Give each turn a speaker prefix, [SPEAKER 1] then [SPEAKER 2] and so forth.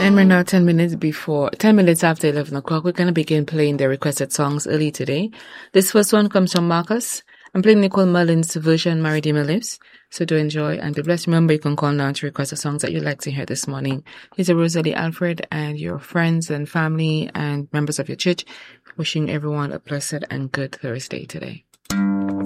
[SPEAKER 1] And we're now 10 minutes after 11 o'clock. We're going to begin playing the requested songs early today. This first one comes from Marcus. I'm playing Nicole Mullins' version, My Redeemer Lives. So do enjoy and be blessed. Remember, you can call now to request the songs that you'd like to hear this morning. Here's a Rosalie Alfred and your friends and family and members of your church, wishing everyone a blessed and good Thursday today.